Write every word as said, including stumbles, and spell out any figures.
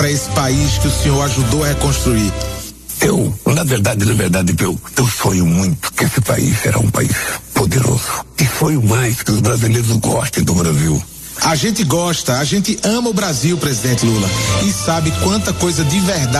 para esse país que o senhor ajudou a reconstruir? Eu, na verdade, na verdade, eu, eu sonho muito que esse país será um país poderoso. E sonho mais que os brasileiros gostem do Brasil. A gente gosta, a gente ama o Brasil, presidente Lula, e sabe quanta coisa de verdade